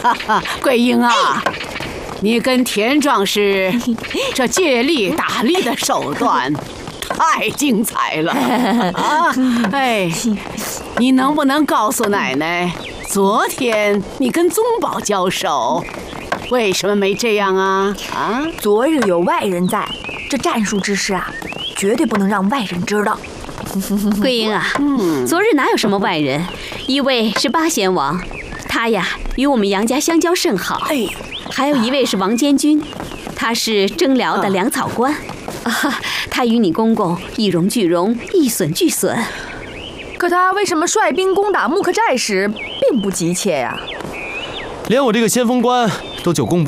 桂英啊，你跟田壮士这借力打力的手段太精彩了啊！哎，你能不能告诉奶奶，昨天你跟宗保交手，为什么没这样啊？啊， 昨日有外人在，这战术之事啊，绝对不能让外人知道。 桂英啊，昨日哪有什么外人？一位是八贤王，他呀与我们杨家相交甚好。 哎， 还有一位是王监军，他是征辽的粮草官。他与你公公一荣俱荣，一损俱损。 可他为什么率兵攻打木克寨时并不急切呀？ 连我这个先锋官都久攻不